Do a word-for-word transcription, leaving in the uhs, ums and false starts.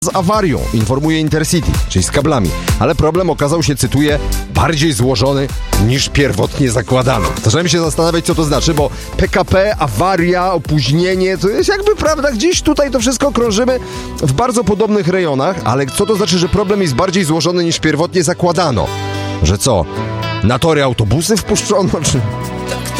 z awarią, informuje Intercity, czyli z kablami. Ale problem okazał się, cytuję, bardziej złożony niż pierwotnie zakładano. Zacząłem się zastanawiać, co to znaczy, bo P K P, awaria, opóźnienie, to jest jakby, prawda, gdzieś tutaj to wszystko krążymy w bardzo podobnych rejonach, ale co to znaczy, że problem jest bardziej złożony niż pierwotnie zakładano? Że co? Na tory autobusy wpuszczono, czy...